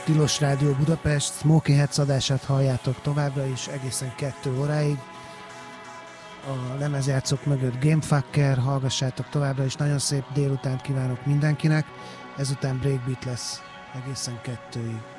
Tilos Rádió Budapest, Smoking Heads adását halljátok továbbra is egészen 2 óráig. A lemezjátszók mögött Gamefucker, hallgassátok továbbra is, nagyon szép délutánt kívánok mindenkinek, ezután Breakbeat lesz egészen 2-ig.